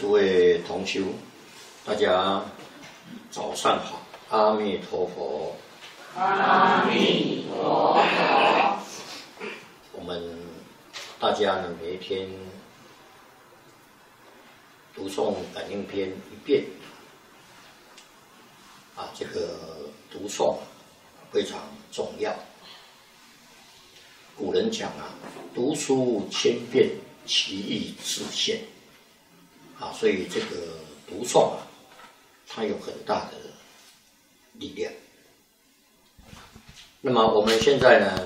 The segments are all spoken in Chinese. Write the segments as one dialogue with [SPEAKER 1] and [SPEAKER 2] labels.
[SPEAKER 1] 诸位同修，大家早上好，阿弥陀佛。
[SPEAKER 2] 阿弥陀佛。
[SPEAKER 1] 我们大家呢，每一天读诵感应篇一遍，这个读诵非常重要。古人讲读书千遍，其义自现。所以这个读诵它有很大的力量。那么我们现在呢，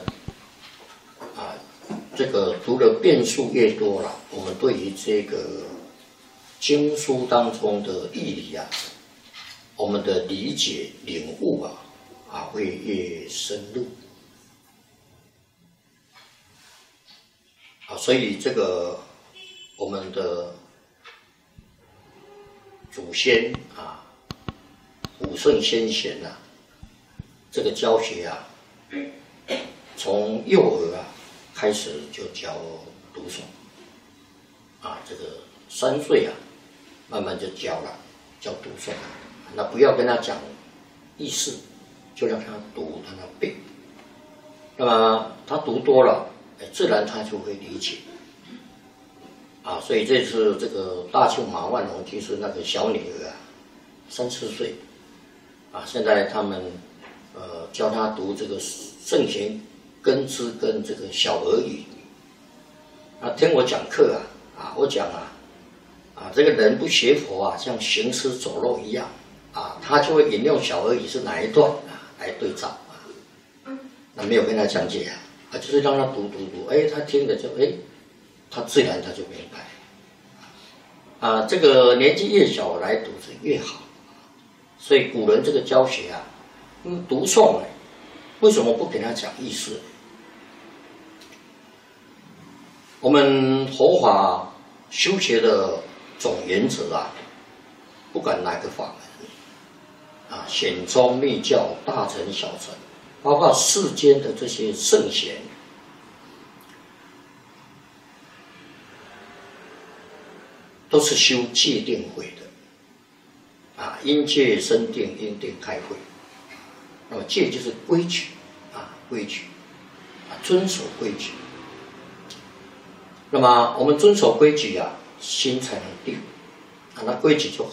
[SPEAKER 1] 这个读的遍数越多了，我们对于这个经书当中的义理我们的理解领悟会越深入。所以这个我们的祖先古圣先贤这个教学从幼儿开始就教读诵这个3岁慢慢就教读诵。那不要跟他讲意思，就让他读，让他背。那么他读多了，自然他就会理解。所以这次这个大庆马万龙居士那个小女儿3、4岁现在他们教他读这个圣贤根知跟这个小儿语。听我讲课我讲这个人不学佛像行尸走肉一样他就会引用小儿语是哪一段来对照那没有跟他讲解就是让他读，他听了就他自然他就明白。这个年纪越小来读是越好。所以古人这个教学读诵为什么不给他讲意思？我们佛法修学的总原则不管哪个法门显宗密教、大乘小乘，包括世间的这些圣贤，都是修戒定慧的因戒生定，因定开慧。那么戒就是规矩规矩遵守规矩。那么我们遵守规矩心才能定那规矩就